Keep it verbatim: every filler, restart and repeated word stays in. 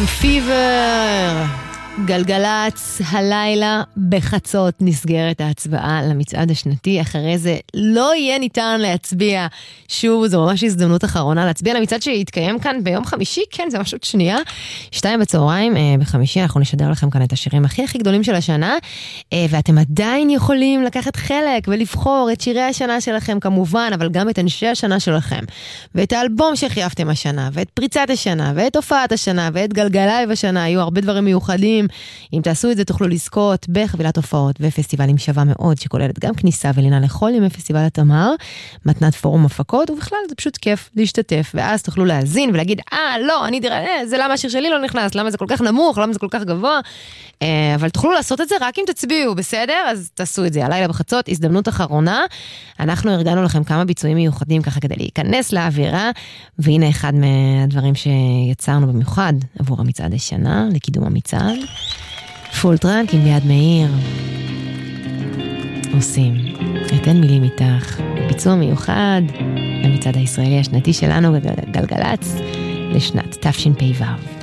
פיבר, גלגלץ, הלילה בחצות נסגרת ההצבעה למצעד השנתי, אחרי זה לא יהיה ניתן להצביע שוב, זו ממש הזדמנות אחרונה להצביע למצעד שיתקיים כאן ביום חמישי, כן, זה משהו שנייה, שתיים בצהריים, בחמישי אנחנו נשדר לכם כאן את השירים הכי הכי גדולים של השנה, ואתם עדיין יכולים לקחת חלק ולבחור את שירי השנה שלכם כמובן, אבל גם את אנשי השנה שלכם, ואת האלבום שחייבתם השנה, ואת פריצת השנה, ואת הופעת השנה, ואת גלגלייב השנה, היו הרבה דברים מיוחדים, אם תעשו את זה תוכלו לזכות בחבילת הופעות ופסטיבלים שווה מאוד, שכוללת גם כניסה ולינה לכל ימי פסטיבל התמר, מתנת פורום הפקות, ובכלל זה פשוט כיף להשתתף, ואז תוכלו להזין ולהגיד, אה, לא, אני דירה, אה, זה למה השיר שלי לא נכנס, למה זה כל כך נמוך, למה זה כל כך גבוה, אה, אבל תוכלו לעשות את זה רק אם תצביעו, בסדר? אז תעשו את זה, הלילה בחצות, הזדמנות אחרונה, אנחנו ארגנו לכם כמה ביצועים מיוחדים ככה כדי להיכנס לאווירה, והנה אחד מהדברים שיצרנו במיוחד עבור המצעד השנה, לקידום המצעד. פול טראנק עם ביד מאיר עושים את אין מילים איתך, ביצוע מיוחד למצעד הישראלי השנתי שלנו גלגלץ לשנת תשפ"ו.